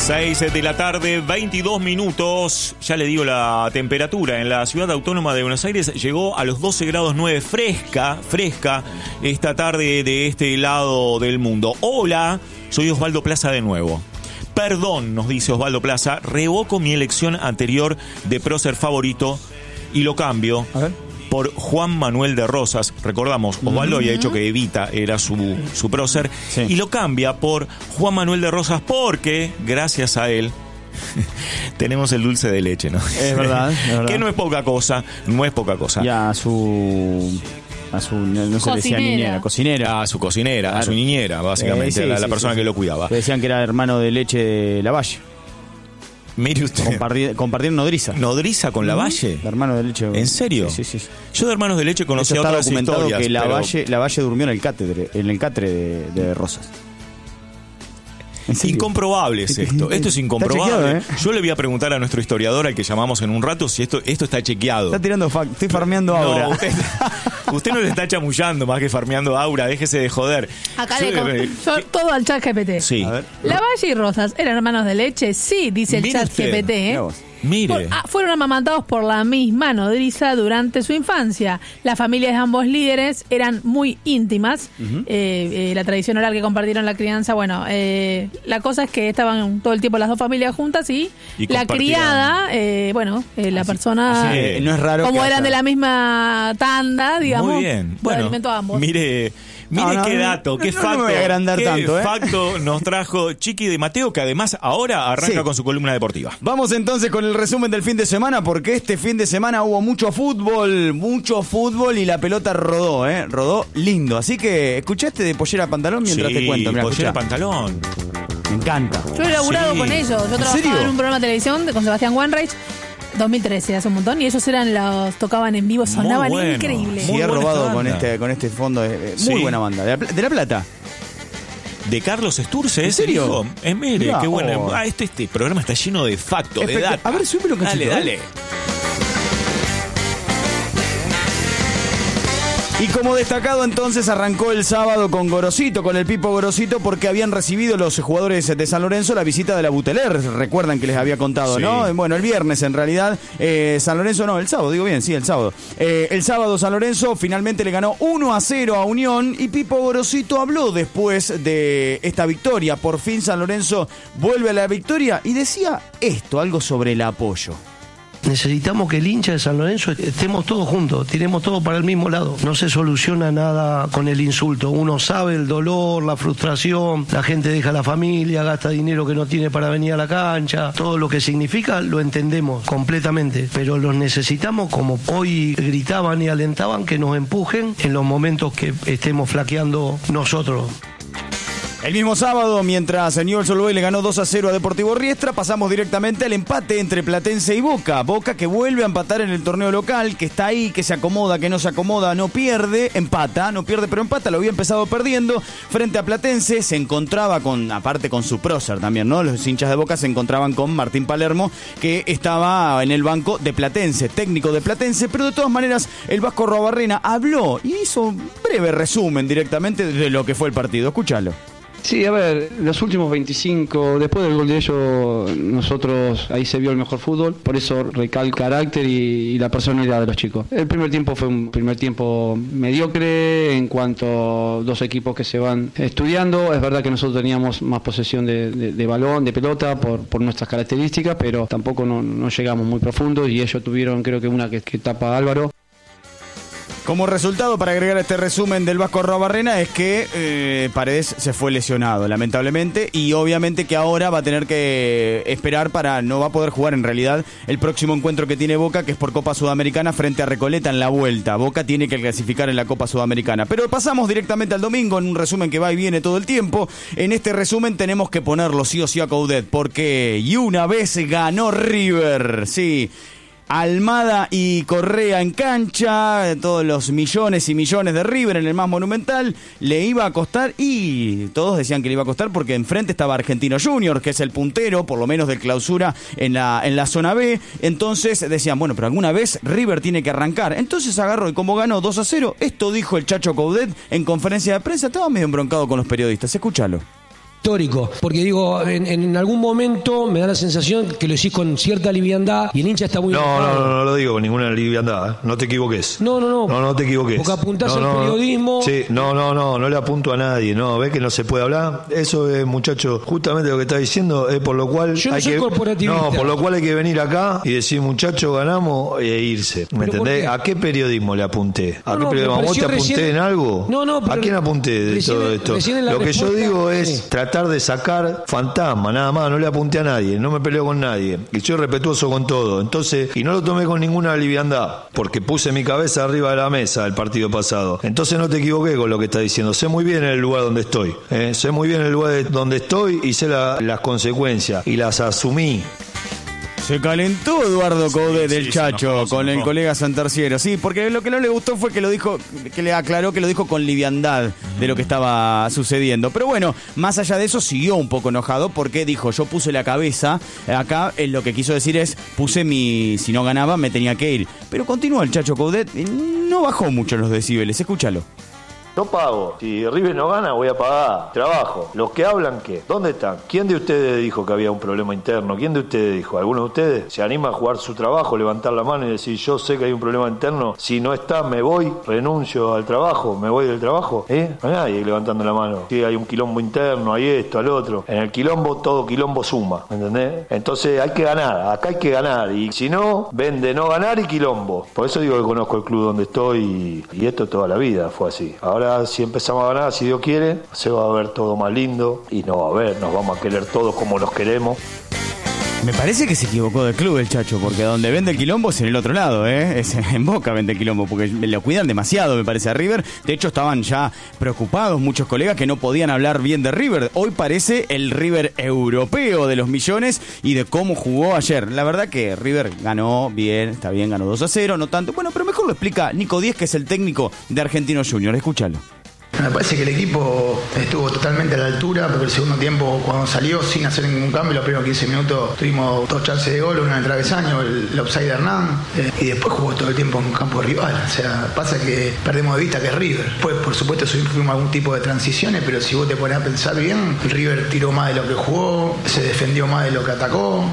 6 de la tarde, 22 minutos. Ya le digo la temperatura en la ciudad autónoma de Buenos Aires. Llegó a los 12 grados 9, fresca esta tarde de este lado del mundo. Hola, soy Osvaldo Plaza de nuevo. Perdón, nos dice Osvaldo Plaza, revoco mi elección anterior de prócer favorito y lo cambio por Juan Manuel de Rosas. Recordamos, Osvaldo había dicho que Evita era su prócer, sí, y lo cambia por Juan Manuel de Rosas porque, gracias a él, tenemos el dulce de leche, ¿no? Es verdad, es verdad. Que no es poca cosa, no es poca cosa. Ya a su no se le decía niñera, cocinera. A su cocinera, claro, a su niñera, básicamente, sí, la persona que lo cuidaba. Le decían que era hermano de leche de Lavalle. Mire usted. Compartir nodriza. ¿Nodriza con Lavalle? Hermano de leche. ¿En serio? Sí. Yo de hermanos de leche conocía otras documentado historias. Que Lavalle durmió en el catre de Rosas. Incomprobable es esto. Esto es incomprobable. Chequeado, Yo le voy a preguntar a nuestro historiador, al que llamamos en un rato, si esto está chequeado. Está tirando estoy farmeando aura. No, usted no le está chamullando más que farmeando aura. Déjese de joder. Acá todo al chat GPT. Sí. Lavalle y Rosas eran hermanos de leche. Sí, dice el chat GPT. Mire. Fueron amamantados por la misma nodriza durante su infancia. Las familias de ambos líderes eran muy íntimas. La tradición oral que compartieron la crianza, bueno, la cosa es que estaban todo el tiempo las dos familias juntas y la criada, la persona, no es raro como eran de la misma tanda, digamos, muy bien. Bueno, alimentó a ambos. Mire qué dato, qué facto, me voy a agrandar tanto, facto nos trajo Chiqui de Mateo, que además ahora arranca con su columna deportiva. Vamos entonces con el resumen del fin de semana, porque este fin de semana hubo mucho fútbol y la pelota rodó lindo. Así que escuchaste de Pollera Pantalón mientras te cuento. Mirá, Pollera Pantalón. Me encanta. Yo he laburado con ellos. Yo trabajaba en un programa de televisión con Sebastián Wanreich. 2013, hace un montón, y ellos tocaban en vivo, sonaban increíble. Sí, he robado con este fondo, muy buena banda. De La Plata. De Carlos Esturce, ¿en serio? Mire, qué bueno. Este programa está lleno de factos, de datos. A ver, súbelo un cachito. Dale. Y como destacado entonces arrancó el sábado con Gorosito, con el Pipo Gorosito, porque habían recibido los jugadores de San Lorenzo la visita de la Buteler. Recuerdan que les había contado, sí, ¿no? Bueno, el viernes en realidad, San Lorenzo, no, el sábado, digo bien, sí, el sábado. El sábado San Lorenzo finalmente le ganó 1-0 a Unión y Pipo Gorosito habló después de esta victoria. Por fin San Lorenzo vuelve a la victoria y decía algo sobre el apoyo. Necesitamos que el hincha de San Lorenzo estemos todos juntos, tiremos todo para el mismo lado. No se soluciona nada con el insulto. Uno sabe el dolor, la frustración, la gente deja la familia, gasta dinero que no tiene para venir a la cancha. Todo lo que significa lo entendemos completamente, pero los necesitamos, como hoy gritaban y alentaban, que nos empujen en los momentos que estemos flaqueando nosotros. El mismo sábado, mientras Newell's Old Boys le ganó 2-0 a Deportivo Riestra, pasamos directamente al empate entre Platense y Boca. Boca que vuelve a empatar en el torneo local, que está ahí, que se acomoda, que no se acomoda, no pierde, no pierde pero empata, lo había empezado perdiendo frente a Platense. Se encontraba aparte con su prócer también, ¿no? Los hinchas de Boca se encontraban con Martín Palermo, que estaba en el banco de Platense, técnico de Platense, pero de todas maneras el Vasco Arruabarrena habló y hizo un breve resumen directamente de lo que fue el partido. Escúchalo. Sí, a ver, los últimos 25, después del gol de ellos, nosotros ahí se vio el mejor fútbol, por eso recalco el carácter y la personalidad de los chicos. El primer tiempo fue un primer tiempo mediocre en cuanto a dos equipos que se van estudiando. Es verdad que nosotros teníamos más posesión de balón, de pelota, por nuestras características, pero tampoco no llegamos muy profundo y ellos tuvieron, creo que una que tapa Álvaro. Como resultado, para agregar este resumen del Vasco Arruabarrena, es que Paredes se fue lesionado, lamentablemente, y obviamente que ahora va a tener que esperar no va a poder jugar en realidad el próximo encuentro que tiene Boca, que es por Copa Sudamericana frente a Recoleta en la vuelta. Boca tiene que clasificar en la Copa Sudamericana. Pero pasamos directamente al domingo en un resumen que va y viene todo el tiempo. En este resumen tenemos que ponerlo sí o sí a Coudet, porque y una vez ganó River, sí. Almada y Correa en cancha, todos los millones y millones de River en el más monumental, le iba a costar, y todos decían que le iba a costar porque enfrente estaba Argentino Juniors, que es el puntero, por lo menos de clausura en la zona B. Entonces decían, bueno, pero alguna vez River tiene que arrancar. Entonces agarró y como ganó 2-0, esto dijo el Chacho Coudet en conferencia de prensa, estaba medio embroncado con los periodistas, escúchalo. histórico, porque digo, en algún momento me da la sensación que lo decís con cierta liviandad y el hincha está muy enojado. No lo digo con ninguna liviandad, no te equivoques. No te equivoques. Porque apuntás al periodismo. Sí, no le apunto a nadie, ves que no se puede hablar. Eso es, muchacho, justamente lo que está diciendo es por lo cual por lo cual hay que venir acá y decir, muchacho, ganamos e irse. ¿Me entendés? ¿A qué periodismo le apunté? ¿A qué periodismo? ¿A vos te apunté en algo? ¿A quién apunté de todo esto? Lo que yo digo es tratar de sacar fantasma, nada más, no le apunté a nadie, no me peleo con nadie y soy respetuoso con todo, entonces, y no lo tomé con ninguna liviandad, porque puse mi cabeza arriba de la mesa el partido pasado, entonces no te equivoqué con lo que estás diciendo, sé muy bien el lugar donde estoy, sé muy bien el lugar donde estoy y sé las consecuencias y las asumí. Se calentó Eduardo Coudet del Chacho con el colega Santarciero. Sí, porque lo que no le gustó fue que le aclaró que lo dijo con liviandad de lo que estaba sucediendo. Pero bueno, más allá de eso, siguió un poco enojado porque dijo, yo puse la cabeza. Acá lo que quiso decir es, si no ganaba, me tenía que ir. Pero continúa el Chacho Coudet, no bajó mucho los decibeles, escúchalo. No pago. Si River no gana, voy a pagar. Trabajo. Los que hablan, ¿qué? ¿Dónde están? ¿Quién de ustedes dijo que había un problema interno? ¿Quién de ustedes dijo? ¿Alguno de ustedes se anima a jugar su trabajo, levantar la mano y decir, yo sé que hay un problema interno? Si no está, me voy, renuncio al trabajo, me voy del trabajo. No hay nadie levantando la mano. Si hay un quilombo interno, hay esto, al otro. En el quilombo, todo quilombo suma. ¿Me entendés? Entonces hay que ganar. Acá hay que ganar. Y si no, vende no ganar y quilombo. Por eso digo que conozco el club donde estoy y esto toda la vida fue así. Ahora, si empezamos a ganar, si Dios quiere, se va a ver todo más lindo y nos vamos a querer todos como nos queremos. Me parece que se equivocó de club el Chacho, porque donde vende el quilombo es en el otro lado, es en Boca vende el quilombo, porque lo cuidan demasiado, me parece, a River. De hecho, estaban ya preocupados muchos colegas que no podían hablar bien de River. Hoy parece el River europeo de los millones y de cómo jugó ayer. La verdad que River ganó bien, está bien, ganó 2-0, no tanto. Bueno, pero mejor lo explica Nico Díez, que es el técnico de Argentinos Juniors. Escúchalo. Me parece que el equipo estuvo totalmente a la altura, porque el segundo tiempo, cuando salió sin hacer ningún cambio, los primeros 15 minutos tuvimos 2 chances de gol, una en el travesaño, el offside de Hernán, y después jugó todo el tiempo en campo rival. O sea, pasa que perdemos de vista que es River. Después, por supuesto, sufrimos algún tipo de transiciones, pero si vos te pones a pensar bien, el River tiró más de lo que jugó, se defendió más de lo que atacó.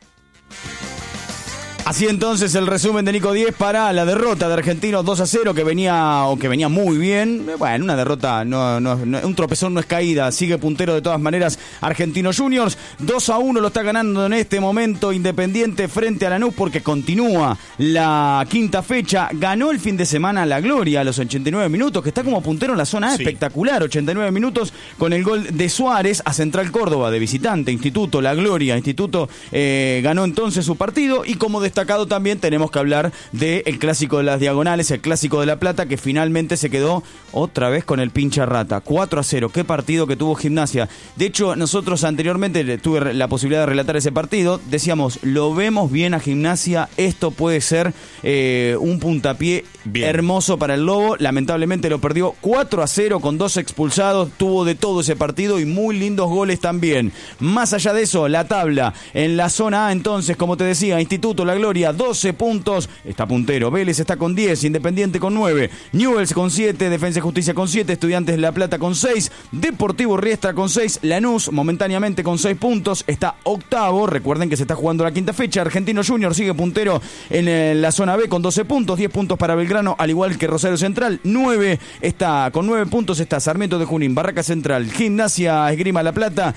Así entonces el resumen de Nico Díez para la derrota de Argentinos 2-0 que venía muy bien. Bueno, una derrota, un tropezón no es caída, sigue puntero de todas maneras Argentinos Juniors. 2-1 lo está ganando en este momento Independiente frente a Lanús porque continúa la quinta fecha. Ganó el fin de semana la Gloria a los 89 minutos, que está como puntero en la zona A, sí. Espectacular, 89 minutos con el gol de Suárez a Central Córdoba de visitante. Instituto, la Gloria, Instituto ganó entonces su partido y como destacado también tenemos que hablar del clásico de las diagonales, el clásico de La Plata, que finalmente se quedó otra vez con el pincha rata. 4-0, qué partido que tuvo Gimnasia. De hecho, nosotros anteriormente tuve la posibilidad de relatar ese partido, decíamos, lo vemos bien a Gimnasia, esto puede ser un puntapié bien hermoso para el Lobo. Lamentablemente lo perdió 4-0 con 2 expulsados, tuvo de todo ese partido y muy lindos goles también. Más allá de eso, la tabla en la zona A, entonces, como te decía, Instituto, la Gloria, 12 puntos, está puntero. Vélez está con 10, Independiente con 9, Newell's con 7, Defensa y Justicia con 7, Estudiantes de La Plata con 6, Deportivo Riestra con 6, Lanús momentáneamente con 6 puntos, está octavo. Recuerden que se está jugando la quinta fecha. Argentinos Juniors sigue puntero en la zona B con 12 puntos, 10 puntos para Belgrano, al igual que Rosario Central. 9 está con 9 puntos, está Sarmiento de Junín, Barraca Central, Gimnasia Esgrima La Plata.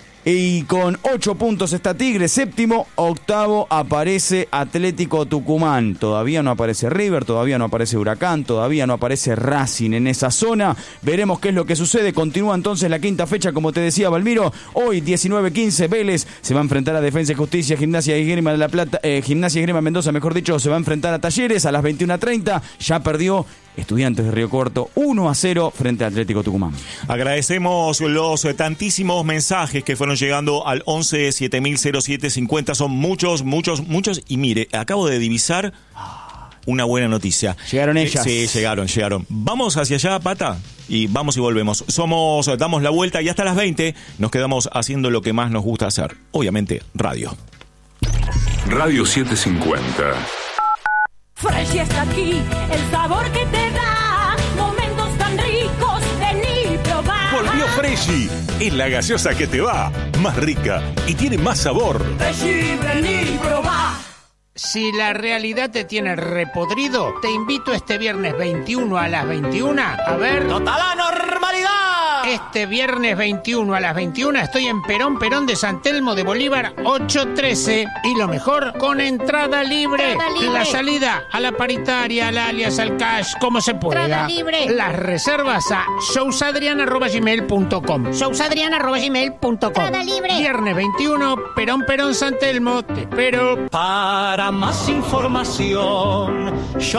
Y con 8 puntos está Tigre, séptimo. Octavo aparece Atlético Tucumán. Todavía no aparece River, todavía no aparece Huracán, todavía no aparece Racing en esa zona. Veremos qué es lo que sucede. Continúa entonces la quinta fecha, como te decía Valmiro. Hoy 19-15 Vélez se va a enfrentar a Defensa y Justicia. Gimnasia y Esgrima de La Plata, Gimnasia y Esgrima Mendoza, mejor dicho, se va a enfrentar a Talleres a las 21:30. Ya perdió Estudiantes de Río Cuarto 1-0 frente a Atlético Tucumán. Agradecemos los tantísimos mensajes que fueron llegando al 11 700750. Son muchos. Y mire, acabo de divisar una buena noticia. Llegaron ellas. Sí, llegaron. Vamos hacia allá, Pata, y vamos y volvemos. Damos la vuelta y hasta las 20 nos quedamos haciendo lo que más nos gusta hacer. Obviamente, radio. Radio 750. Fresh está aquí, el sabor que te da momentos tan ricos, vení probar. Volvió Freshy, es la gaseosa que te va, más rica y tiene más sabor. Decí, vení, probá. Si la realidad te tiene repodrido, te invito este viernes 21 a las 21 a ver... ¡Total la normalidad! Este viernes 21 a las 21 estoy en Perón de San Telmo de Bolívar 813. Y lo mejor, con entrada libre. La salida a la paritaria, al alias, al cash, como se pueda. Entrada libre. Las reservas a showsadriana@gmail.com. showsadriana@gmail.com. Entrada libre. Viernes 21, Perón San Telmo. Te espero. Para más información,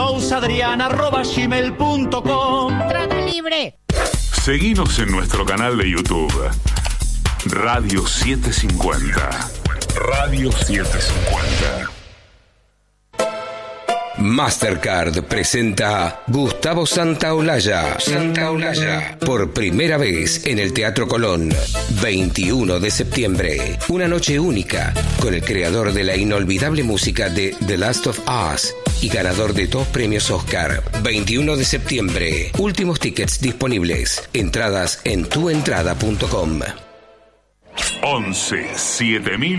showsadriana@gmail.com. Entrada libre. Seguinos en nuestro canal de YouTube. Radio 750. Radio 750. Mastercard presenta Gustavo Santaolalla. Por primera vez en el Teatro Colón. 21 de septiembre. Una noche única con el creador de la inolvidable música de The Last of Us y ganador de 2 premios Oscar. 21 de septiembre. Últimos tickets disponibles. Entradas en tuentrada.com. 11 7000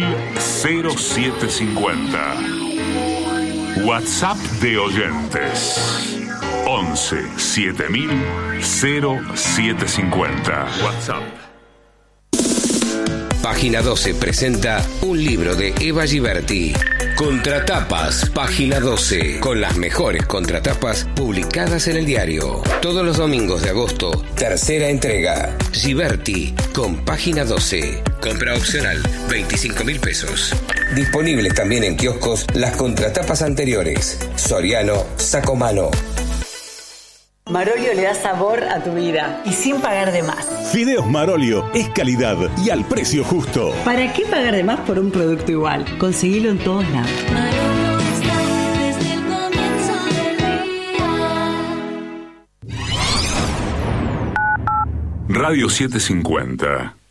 0750. WhatsApp de oyentes 11 7000 0750. WhatsApp. Página 12 presenta un libro de Eva Giberti. Contratapas, Página 12, con las mejores contratapas publicadas en el diario. Todos los domingos de agosto, tercera entrega. Giberti, con Página 12. Compra opcional, 25.000 pesos. Disponibles también en kioscos las contratapas anteriores. Soriano, Sacomano. Marolio le da sabor a tu vida y sin pagar de más. Fideos Marolio es calidad y al precio justo. ¿Para qué pagar de más por un producto igual? Conseguilo en todos lados. Marolio está desde el comienzo del día. Radio 750.